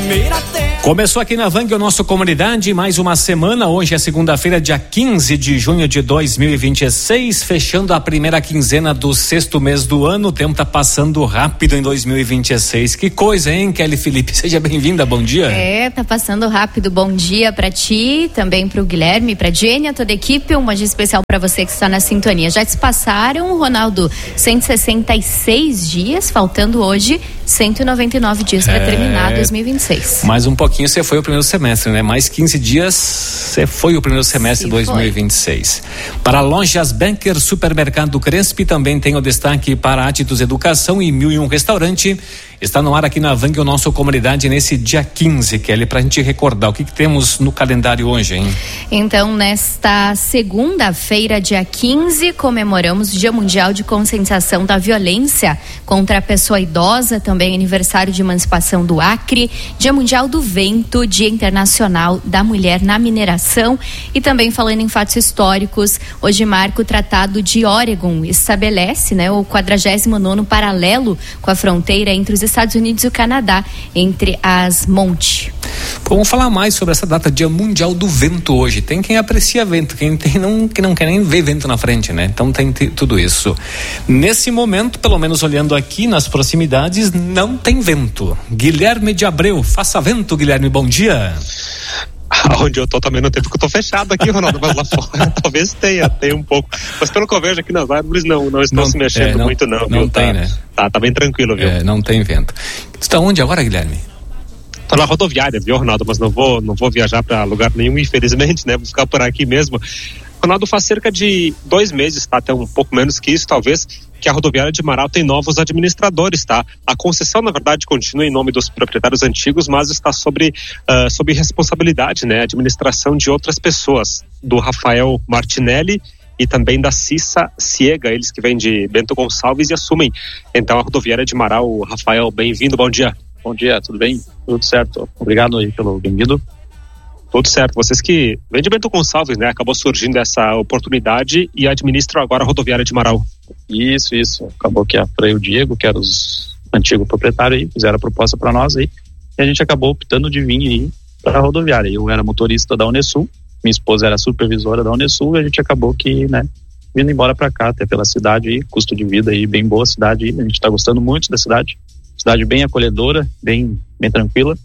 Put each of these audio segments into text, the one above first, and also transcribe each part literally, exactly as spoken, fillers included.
Começou aqui na Vang o nosso Comunidade, mais uma semana. Hoje é segunda-feira, dia quinze de junho de dois mil e vinte e seis, fechando a primeira quinzena do sexto mês do ano. O tempo tá passando rápido em dois mil e vinte e seis. Que coisa, hein, Kelly Felipe? Seja bem-vinda, bom dia. É, tá passando rápido. Bom dia pra ti, também pro Guilherme, pra Jenny, a toda a equipe. Um dia especial pra você que está na sintonia. Já se passaram, Ronaldo, cento e sessenta e seis dias, faltando hoje cento e noventa e nove dias para é... terminar dois mil e vinte e seis. Mais um pouquinho você foi o primeiro semestre, né? Mais quinze dias você foi o primeiro semestre de dois mil e vinte e seis. Para Lojas Becker, Supermercado Crespi, também tem o destaque para Atitus Educação e Mil e Um Restaurante. Está no ar aqui na Vang o nosso Comunidade nesse dia quinze, Kelly, pra gente recordar o que, que temos no calendário hoje, hein? Então, nesta segunda-feira, dia quinze, comemoramos o Dia Mundial de Conscientização da Violência contra a Pessoa Idosa, também aniversário de emancipação do Acre, Dia Mundial do Vento, Dia Internacional da Mulher na Mineração e também falando em fatos históricos, hoje marca o Tratado de Oregon, estabelece, né, o quadragésimo nono paralelo com a fronteira entre os Estados Unidos e o Canadá, entre as montes. Vamos falar mais sobre essa data, Dia Mundial do Vento hoje. Tem quem aprecia vento, quem tem não, que não quer nem ver vento na frente, né? Então tem t- tudo isso. Nesse momento, pelo menos olhando aqui nas proximidades, não tem vento. Guilherme de Abreu, faça vento, Guilherme, bom dia. Onde eu tô também não tem, porque eu tô fechado aqui, Ronaldo, mas lá fora talvez tenha, tenha um pouco. Mas pelo que eu vejo aqui nas árvores, não, não estão não, se mexendo é, não, muito, não. Não viu? tem, tá, né? Tá, tá bem tranquilo, viu? É, não tem vento. Você tá onde agora, Guilherme? Tô na rodoviária, viu, Ronaldo? Mas não vou, não vou viajar pra lugar nenhum, infelizmente, né? Vou ficar por aqui mesmo. Ronaldo, faz cerca de dois meses, tá? Até um pouco menos que isso, talvez, que a rodoviária de Marau tem novos administradores, tá? A concessão, na verdade, continua em nome dos proprietários antigos, mas está sobre, uh, sob responsabilidade, né? Administração de outras pessoas, do Rafael Martinelli e também da Cissa Ciega, eles que vêm de Bento Gonçalves e assumem, então, a rodoviária de Marau. Rafael, bem-vindo, bom dia. Bom dia, tudo bem? Tudo certo. Obrigado aí pelo bem-vindo. Tudo certo. Vocês que vêm de Bento Gonçalves, né? Acabou surgindo essa oportunidade e administram agora a rodoviária de Marau. Isso, isso. Acabou que a Frei e o Diego, que eram os antigos proprietários aí, fizeram a proposta para nós aí. E a gente acabou optando de vir aí para a rodoviária. Eu era motorista da Unesul, minha esposa era supervisora da Unesul e a gente acabou que, né, vindo embora para cá, até pela cidade aí, custo de vida aí, bem boa cidade aí. A gente está gostando muito da cidade. Cidade bem acolhedora, bem, bem tranquila.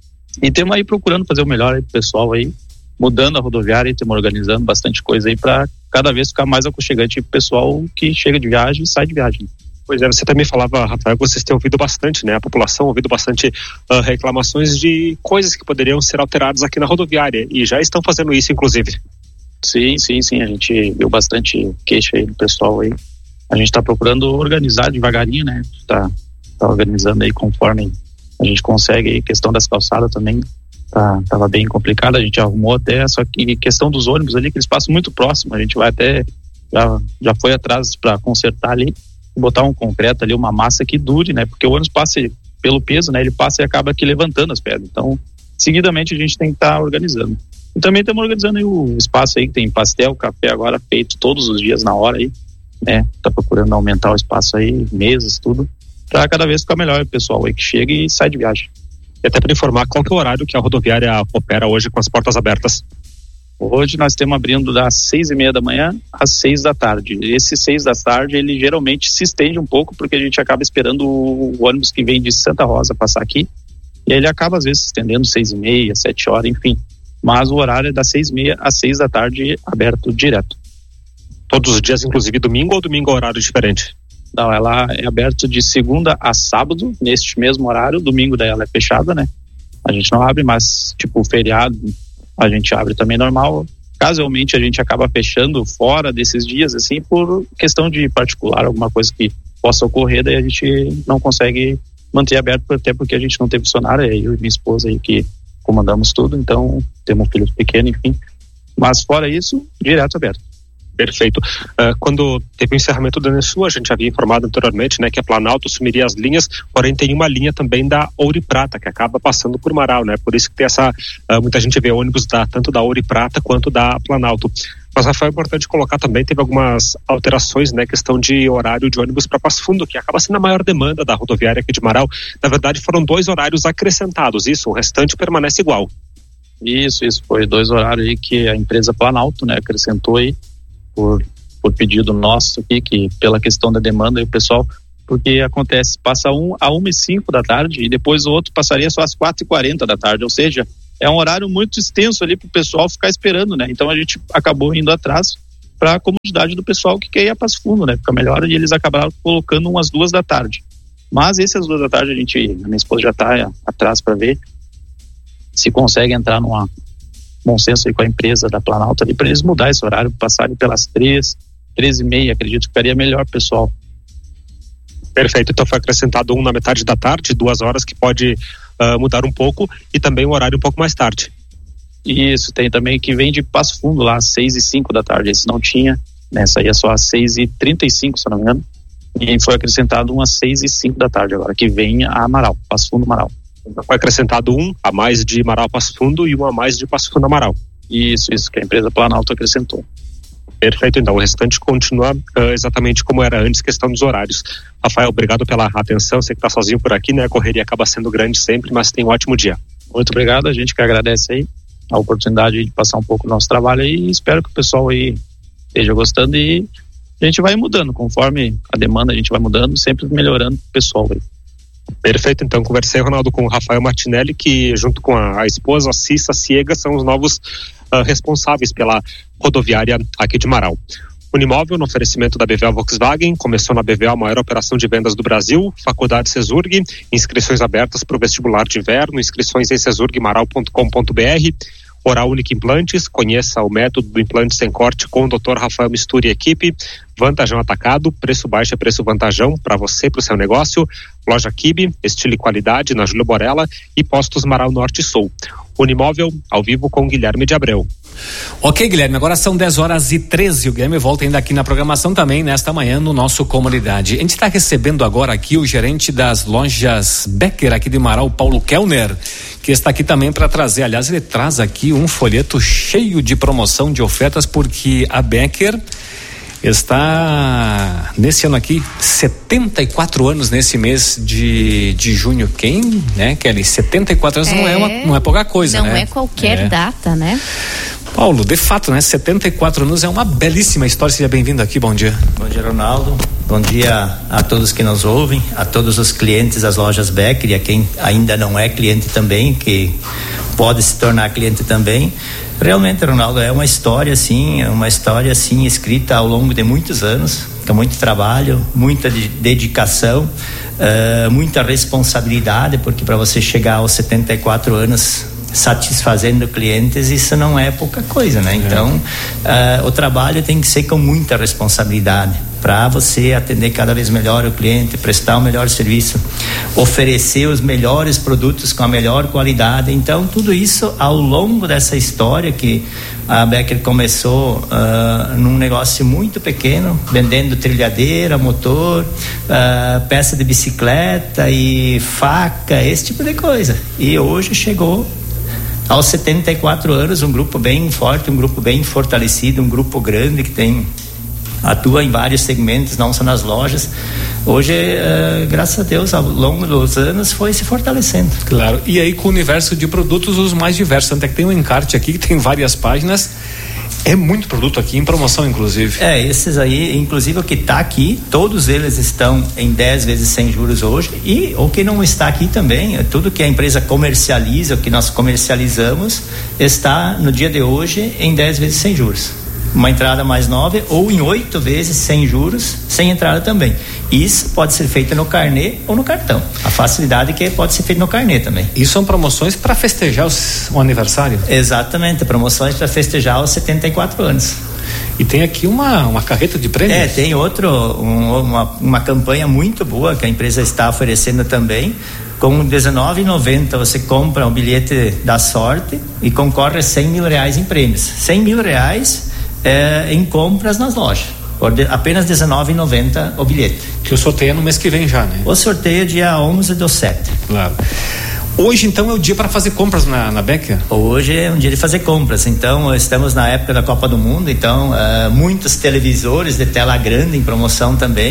E temos aí procurando fazer o melhor aí pro pessoal aí, mudando a rodoviária e temos organizando bastante coisa aí para cada vez ficar mais aconchegante pro pessoal que chega de viagem e sai de viagem. Pois é, você também falava, Rafael, que vocês têm ouvido bastante, né? A população ouvido bastante uh, reclamações de coisas que poderiam ser alteradas aqui na rodoviária e já estão fazendo isso, inclusive. Sim, sim, sim, a gente viu bastante queixa aí do pessoal aí. A gente tá procurando organizar devagarinho, né? Tá, tá organizando aí conforme a gente consegue aí. Questão das calçadas também tá, tava bem complicada, a gente arrumou até, só que questão dos ônibus ali, que eles passam muito próximo, a gente vai até, já, já foi atrás para consertar ali, botar um concreto ali, uma massa que dure, né, porque o ônibus passa pelo peso, né, ele passa e acaba aqui levantando as pedras, então, seguidamente a gente tem que estar tá organizando. E também estamos organizando aí o espaço aí, que tem pastel, café agora feito todos os dias na hora aí, né, tá procurando aumentar o espaço aí, mesas, tudo, para cada vez ficar melhor o pessoal aí que chega e sai de viagem. E até para informar, qual que é o horário que a rodoviária opera hoje com as portas abertas? Hoje nós estamos abrindo das seis e meia da manhã às seis da tarde. Esse seis da tarde, ele geralmente se estende um pouco, porque a gente acaba esperando o ônibus que vem de Santa Rosa passar aqui, e ele acaba às vezes se estendendo seis e meia, sete horas, enfim. Mas o horário é das seis e meia às seis da tarde, aberto direto. Todos os dias, inclusive domingo, ou domingo é horário diferente? Não, ela é aberta de segunda a sábado, neste mesmo horário. Domingo daí ela é fechada, né? A gente não abre, mas tipo feriado a gente abre também normal. Casualmente a gente acaba fechando fora desses dias, assim, por questão de particular, alguma coisa que possa ocorrer, daí a gente não consegue manter aberto, até porque a gente não tem funcionário, é eu e minha esposa aí que comandamos tudo, então temos um filho pequeno, enfim. Mas fora isso, direto aberto. Perfeito. Uh, quando teve o encerramento da Unesul, a gente havia informado anteriormente, né, que a Planalto assumiria as linhas, porém tem uma linha também da Ouro e Prata, que acaba passando por Marau, né? Por isso que tem essa, uh, muita gente vê ônibus da, tanto da Ouro e Prata quanto da Planalto. Mas, Rafael, é importante colocar também, teve algumas alterações, né, questão de horário de ônibus para Passo Fundo, que acaba sendo a maior demanda da rodoviária aqui de Marau. Na verdade, foram dois horários acrescentados, isso, o restante permanece igual. Isso, isso, foi dois horários aí que a empresa Planalto, né, acrescentou aí, por, por pedido nosso aqui, que pela questão da demanda, e o pessoal, porque acontece, passa um a uma e cinco da tarde, e depois o outro passaria só às quatro e quarenta da tarde, ou seja, é um horário muito extenso ali para o pessoal ficar esperando, né? Então a gente acabou indo atrás para a comodidade do pessoal que quer ir a Passo Fundo, né? Fica melhor, e eles acabaram colocando umas duas da tarde. Mas essas duas da tarde a gente, a minha esposa já está atrás para ver se consegue entrar numa bom senso aí com a empresa da Planalto ali para eles mudar esse horário, passarem pelas três, três e meia, acredito que ficaria melhor, pessoal. Perfeito, então foi acrescentado um na metade da tarde, duas horas que pode uh, mudar um pouco, e também um horário um pouco mais tarde. Isso, tem também que vem de Passo Fundo lá às seis e cinco da tarde, esse não tinha, né, saía só às seis e trinta e cinco, se não me engano, e foi acrescentado um às seis e cinco da tarde agora, que vem a Amaral, Passo Fundo Amaral. Então foi acrescentado um a mais de Marau Passo Fundo e um a mais de Passo Fundo Amaral. Isso, isso, que a empresa Planalto acrescentou. Perfeito, então o restante continua uh, exatamente como era antes, questão dos horários. Rafael, obrigado pela atenção, você que está sozinho por aqui, né, a correria acaba sendo grande sempre, mas tem um ótimo dia. Muito obrigado, a gente que agradece aí a oportunidade de passar um pouco do nosso trabalho aí, e espero que o pessoal aí esteja gostando, e a gente vai mudando, conforme a demanda a gente vai mudando, sempre melhorando o pessoal aí. Perfeito, então conversei, Ronaldo, com o Rafael Martinelli, que junto com a, a esposa, a Cissa Ciega, são os novos uh, responsáveis pela rodoviária aqui de Marau. Unimóvel, no oferecimento da B V A Volkswagen, começou na B V A a maior operação de vendas do Brasil, Faculdade Cesurg, inscrições abertas para o vestibular de inverno, inscrições em cesurg marau ponto com ponto b r. Oral Única Implantes, conheça o método do implante sem corte com o doutor Rafael Misturi e equipe. Vantajão Atacado, preço baixo é preço vantajão para você e para o seu negócio. Loja Kibe, estilo e qualidade na Júlio Borella, e Postos Marau Norte e Sul. Unimóvel, ao vivo com Guilherme de Abreu. Ok, Guilherme, agora são dez horas e treze. O Guilherme volta ainda aqui na programação também nesta manhã no nosso Comunidade. A gente está recebendo agora aqui o gerente das lojas Becker aqui de Marau, Paulo Kellner, que está aqui também para trazer, aliás, ele traz aqui um folheto cheio de promoção, de ofertas, porque a Becker está nesse ano aqui setenta e quatro anos nesse mês de, de junho. Quem, né, Kelly? setenta e quatro anos é, não, é uma, não é pouca coisa, não né? Não é qualquer é. data, né? Paulo, de fato, né? setenta e quatro anos é uma belíssima história. Seja bem-vindo aqui, bom dia. Bom dia, Ronaldo. Bom dia a todos que nos ouvem, a todos os clientes das lojas Becker e a quem ainda não é cliente também, que pode se tornar cliente também. Realmente, Ronaldo, é uma história assim, é uma história assim escrita ao longo de muitos anos, com muito trabalho, muita de, dedicação, uh, muita responsabilidade, porque para você chegar aos setenta e quatro anos satisfazendo clientes, isso não é pouca coisa, né? Então, uh, o trabalho tem que ser com muita responsabilidade para você atender cada vez melhor o cliente, prestar o melhor serviço, oferecer os melhores produtos com a melhor qualidade. Então, tudo isso ao longo dessa história que a Becker começou uh, num negócio muito pequeno, vendendo trilhadeira, motor, uh, peça de bicicleta e faca, esse tipo de coisa. E hoje chegou aos setenta e quatro anos, um grupo bem forte, um grupo bem fortalecido, um grupo grande que tem atua em vários segmentos, não só nas lojas. Hoje, uh, graças a Deus, ao longo dos anos foi se fortalecendo. Claro, e aí com o universo de produtos os mais diversos, até que tem um encarte aqui que tem várias páginas. É muito produto aqui, em promoção inclusive. É, esses aí, inclusive o que está aqui, todos eles estão em dez vezes sem juros hoje, e o que não está aqui também, é tudo que a empresa comercializa, o que nós comercializamos, está no dia de hoje em dez vezes sem juros. Uma entrada mais nova ou em oito vezes sem juros, sem entrada também. Isso pode ser feito no carnê ou no cartão. A facilidade que pode ser feito no carnê também. E são promoções para festejar os, o aniversário? Exatamente, promoções para festejar os setenta e quatro anos. E tem aqui uma, uma carreta de prêmios? É, tem outro, um, uma, uma campanha muito boa que a empresa está oferecendo também. Com dezenove reais e noventa centavos você compra o bilhete da sorte e concorre a cem mil reais em prêmios. cem mil reais É, em compras nas lojas, por de, apenas dezenove reais e noventa centavos o bilhete. Que o sorteio é no mês que vem já, né? O sorteio é dia onze do sete. Claro. Hoje, então, é o dia para fazer compras na, na Becker? Hoje é um dia de fazer compras. Então, estamos na época da Copa do Mundo. Então, uh, muitos televisores de tela grande em promoção também.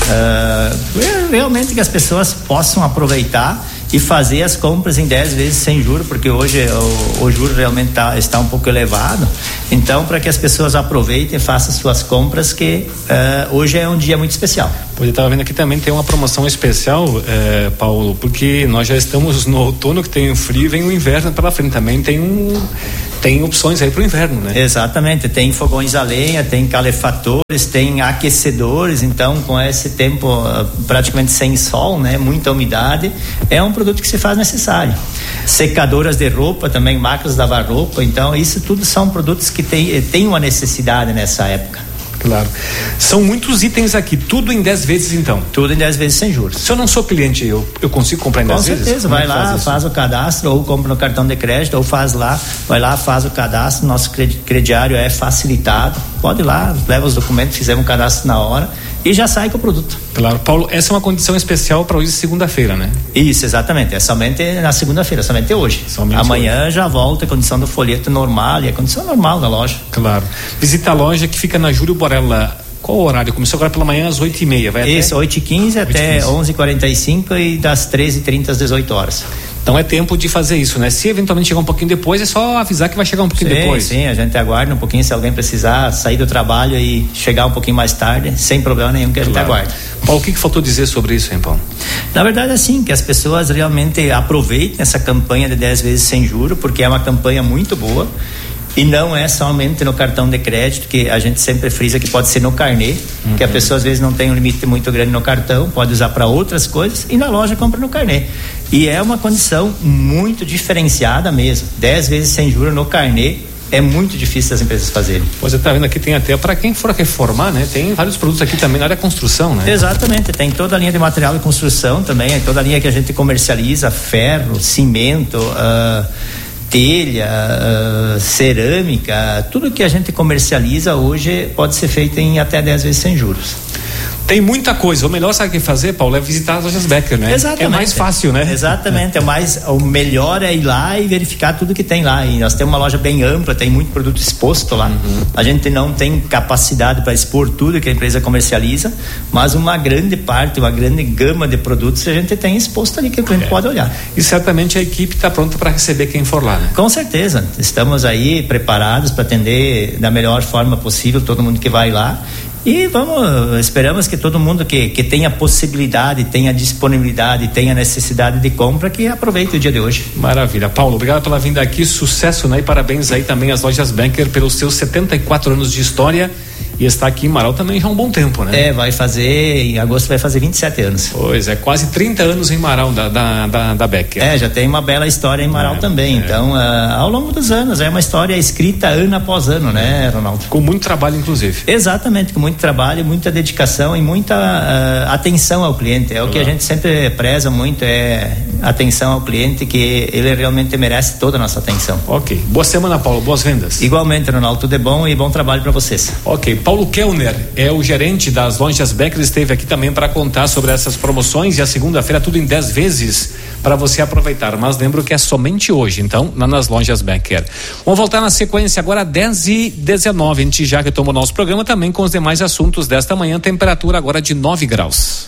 Uh, realmente que as pessoas possam aproveitar e fazer as compras em dez vezes sem juros, porque hoje o, o juro realmente tá, está um pouco elevado. Então, para que as pessoas aproveitem e façam suas compras, que uh, hoje é um dia muito especial. Pois eu estava vendo aqui também tem uma promoção especial, eh, Paulo, porque nós já estamos no outono, que tem o frio, vem o inverno pela frente também, tem um tem opções aí para o inverno, né? Exatamente, tem fogões a lenha, tem calefatores, tem aquecedores. Então, com esse tempo uh, praticamente sem sol, né, muita umidade, é um produto que se faz necessário. Secadoras de roupa também, máquinas de lavar roupa. Então, isso tudo são produtos que tem, tem uma necessidade nessa época. Claro. São muitos itens aqui, tudo em dez vezes então? Tudo em dez vezes sem juros. Se eu não sou cliente, eu, eu consigo comprar em dez vezes? Com certeza, vai lá, faz o cadastro, ou compra no cartão de crédito, ou faz lá, vai lá, faz o cadastro, nosso crediário é facilitado, pode ir lá, leva os documentos, fizemos o cadastro na hora e já sai com o produto. Claro. Paulo, essa é uma condição especial para hoje, segunda-feira, né? Isso, exatamente, é somente na segunda-feira, somente hoje. Somente Amanhã hoje. Já volta a condição do folheto normal, e a condição normal da loja. Claro. Visita a loja que fica na Júlio Borella. Qual o horário? Começou agora pela manhã às oito e meia, vai Isso, até... oito e quinze até onze e quarenta e cinco e das treze e trinta às dezoito horas. Então é tempo de fazer isso, né? Se eventualmente chegar um pouquinho depois, é só avisar que vai chegar um pouquinho sim, depois. Sim, a gente aguarda um pouquinho, se alguém precisar sair do trabalho e chegar um pouquinho mais tarde, sem problema nenhum, que a gente claro. aguarda. Paulo, o que, que faltou dizer sobre isso, hein, Paulo? Na verdade, assim, que as pessoas realmente aproveitem essa campanha de dez vezes sem juro, porque é uma campanha muito boa. E não é somente no cartão de crédito, que a gente sempre frisa que pode ser no carnê, uhum. que a pessoa às vezes não tem um limite muito grande no cartão, pode usar para outras coisas, e na loja compra no carnê. E é uma condição muito diferenciada mesmo. dez vezes sem juros no carnê é muito difícil as empresas fazerem. Você está vendo aqui, tem até para quem for reformar, né? Tem vários produtos aqui também na área da construção, né? Exatamente, tem toda a linha de material de construção também, toda a linha que a gente comercializa, ferro, cimento, uh, telha, uh, cerâmica, tudo que a gente comercializa hoje pode ser feito em até dez vezes sem juros. Tem muita coisa. O melhor, sabe o que fazer, Paulo? É visitar as lojas Becker, né? Exatamente. É mais fácil, né? Exatamente. É mais, o melhor é ir lá e verificar tudo que tem lá. E nós temos uma loja bem ampla, tem muito produto exposto lá. Uhum. A gente não tem capacidade para expor tudo que a empresa comercializa, mas uma grande parte, uma grande gama de produtos a gente tem exposto ali que o cliente é. pode olhar. E certamente a equipe está pronta para receber quem for lá, né? Com certeza. Estamos aí preparados para atender da melhor forma possível todo mundo que vai lá. E vamos, esperamos que todo mundo que, que tenha possibilidade, tenha disponibilidade, tenha necessidade de compra, que aproveite o dia de hoje. Maravilha. Paulo, obrigado pela vinda aqui, sucesso, né? E parabéns aí também às lojas Becker pelos seus setenta e quatro anos de história. E está aqui em Marau também já há um bom tempo, né? É, vai fazer, em agosto vai fazer vinte e sete anos. Pois é, quase trinta anos em Marau da, da, da, da Becker. É, já tem uma bela história em Marau é, também. É. Então, uh, ao longo dos anos, é uma história escrita ano após ano, né, Ronaldo? Com muito trabalho, inclusive. Exatamente, com muito trabalho, muita dedicação e muita uh, atenção ao cliente. É o que a gente sempre preza muito, é atenção ao cliente, que ele realmente merece toda a nossa atenção. Ok. Boa semana, Paulo. Boas vendas. Igualmente, Ronaldo. Tudo é bom e bom trabalho para vocês. Ok. Paulo Kellner é o gerente das lojas Becker, esteve aqui também para contar sobre essas promoções, e a segunda-feira tudo em dez vezes para você aproveitar, mas lembro que é somente hoje, então, nas lojas Becker. Vamos voltar na sequência agora, dez e dezenove, a gente já retomou nosso programa também com os demais assuntos desta manhã, temperatura agora de nove graus.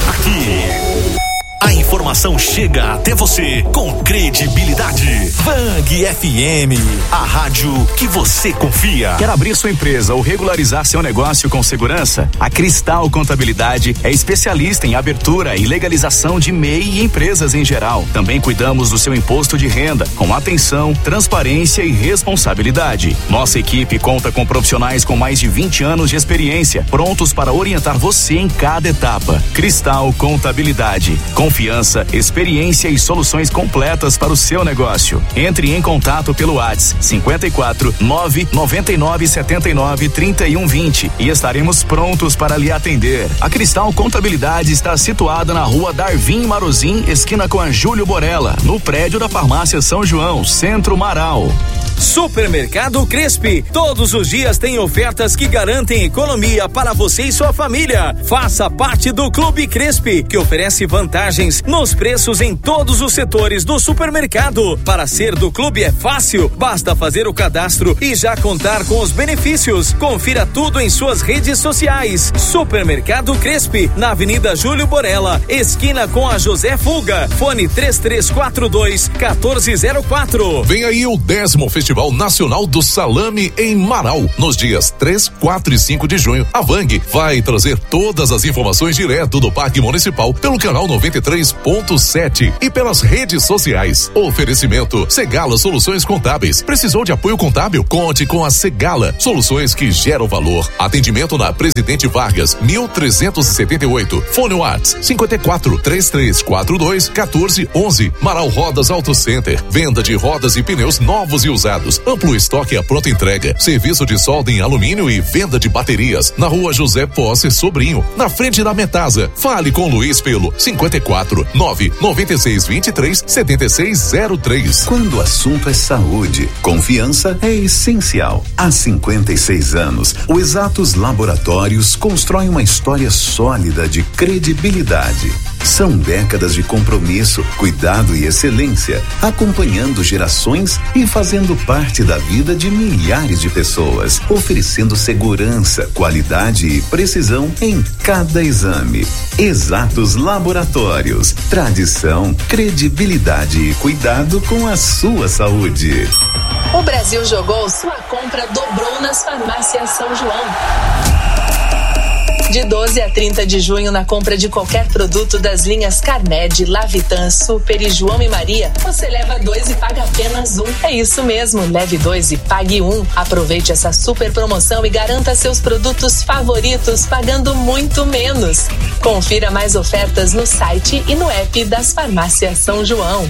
Aqui a informação chega até você com credibilidade. Vang F M, a rádio que você confia. Quer abrir sua empresa ou regularizar seu negócio com segurança? A Cristal Contabilidade é especialista em abertura e legalização de M E I e empresas em geral. Também cuidamos do seu imposto de renda, com atenção, transparência e responsabilidade. Nossa equipe conta com profissionais com mais de vinte anos de experiência, prontos para orientar você em cada etapa. Cristal Contabilidade. Confiança, experiência e soluções completas para o seu negócio. Entre em contato pelo WhatsApp cinquenta e quatro, nove noventa e nove, setenta e nove, trinta e um, vinte e estaremos prontos para lhe atender. A Cristal Contabilidade está situada na rua Darvin Marozim, esquina com a Júlio Borella, no prédio da Farmácia São João, Centro Marau. Supermercado Crespi. Todos os dias tem ofertas que garantem economia para você e sua família. Faça parte do Clube Crespi, que oferece vantagens nos preços em todos os setores do supermercado. Para ser do clube é fácil, basta fazer o cadastro e já contar com os benefícios. Confira tudo em suas redes sociais. Supermercado Crespi, na Avenida Júlio Borella, esquina com a José Fulga. Fone três três quatro dois, um quatro zero quatro. Vem aí o décimo Festival Nacional do Salame em Marau, nos dias três, quatro e cinco de junho. A Vang vai trazer todas as informações direto do Parque Municipal pelo canal noventa e três ponto sete e pelas redes sociais. Oferecimento Segala Soluções Contábeis. Precisou de apoio contábil? Conte com a Segala, soluções que geram valor. Atendimento na Presidente Vargas, mil trezentos e setenta e oito. Fone Whats cinquenta e quatro, trinta e três quarenta e dois, quatorze onze. Marau Rodas Auto Center. Venda de rodas e pneus novos e usados. Amplo estoque à pronta entrega. Serviço de solda em alumínio e venda de baterias. Na Rua José Posse Sobrinho, na frente da Metasa. Fale com Luiz pelo cinquenta e quatro, nove noventa e seis vinte e três, setenta e seis zero três. Quando o assunto é saúde, confiança é essencial. Há cinquenta e seis anos, o Exatos Laboratórios constrói uma história sólida de credibilidade. São décadas de compromisso, cuidado e excelência, acompanhando gerações e fazendo parte da vida de milhares de pessoas, oferecendo segurança, qualidade e precisão em cada exame. Exatos Laboratórios, tradição, credibilidade e cuidado com a sua saúde. O Brasil jogou, sua compra dobrou nas farmácias São João. De doze a trinta de junho, na compra de qualquer produto das linhas Carmed, Lavitan, Super e João e Maria, você leva dois e paga apenas um. É isso mesmo, leve dois e pague um. Aproveite essa super promoção e garanta seus produtos favoritos pagando muito menos. Confira mais ofertas no site e no app das farmácias São João.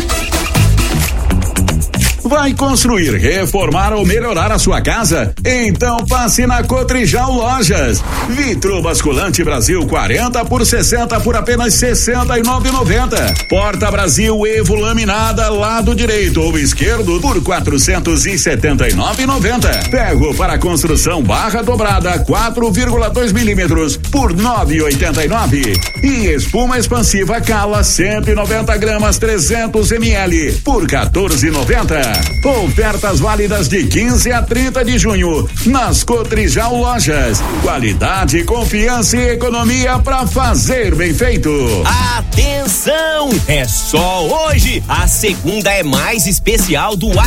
Vai construir, reformar ou melhorar a sua casa? Então passe na Cotrijal Lojas. Vitro basculante Brasil quarenta por sessenta por apenas sessenta e nove reais e noventa centavos. Porta Brasil Evo laminada lado direito ou esquerdo por quatrocentos e setenta e nove reais e noventa centavos. Ferro para construção barra dobrada quatro vírgula dois milímetros por nove reais e oitenta e nove centavos. E espuma expansiva Cala cento e noventa gramas trezentos mililitros por quatorze reais e noventa centavos. Ofertas válidas de quinze a trinta de junho nas Cotrijal Lojas. Qualidade, confiança e economia para fazer bem feito. Atenção! É só hoje. A segunda é mais especial do